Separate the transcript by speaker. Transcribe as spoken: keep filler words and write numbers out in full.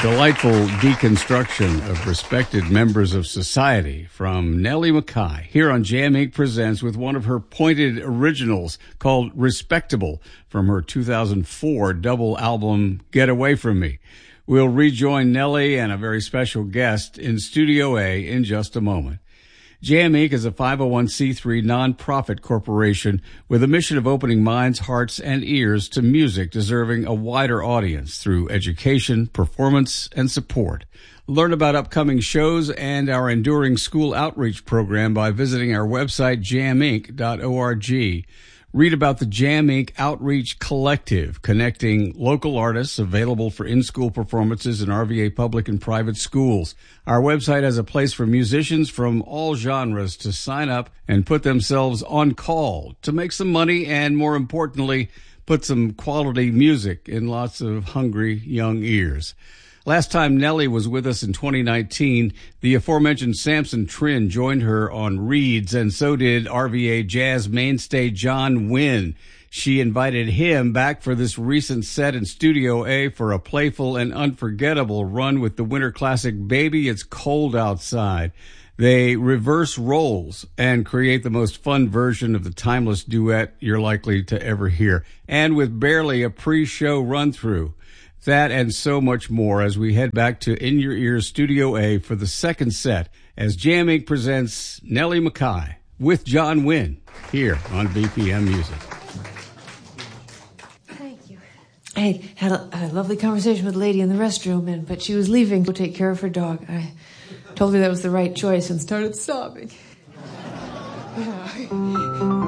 Speaker 1: delightful deconstruction of respected members of society from Nellie McKay here on Jam Incorporated. Presents with one of her pointed originals called Respectable from her two thousand four double album Get Away From Me. We'll rejoin Nellie and a very special guest in Studio A in just a moment. Jam Incorporated is a five oh one c three nonprofit corporation with a mission of opening minds, hearts, and ears to music deserving a wider audience through education, performance, and support. Learn about upcoming shows and our enduring school outreach program by visiting our website, jam inc dot org. Read about the Jam Incorporated Outreach Collective, connecting local artists available for in-school performances in R V A public and private schools. Our website has a place for musicians from all genres to sign up and put themselves on call to make some money and, more importantly, put some quality music in lots of hungry young ears. Last time Nellie was with us in twenty nineteen, the aforementioned Samson Trin joined her on reeds, and so did R V A jazz mainstay John Wynn. She invited him back for this recent set in Studio A for a playful and unforgettable run with the winter classic Baby It's Cold Outside. They reverse roles and create the most fun version of the timeless duet you're likely to ever hear, and with barely a pre-show run-through. That and so much more as we head back to In Your Ears Studio A for the second set as Jam Incorporated presents Nellie McKay with John Wynn here on B P M Music.
Speaker 2: Thank you. I had a, a lovely conversation with a lady in the restroom, and but she was leaving to take care of her dog. I told her that was the right choice and started sobbing. Yeah.